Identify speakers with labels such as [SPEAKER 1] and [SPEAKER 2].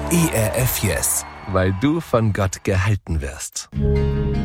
[SPEAKER 1] ERF Yes, weil du von Gott gehalten wirst.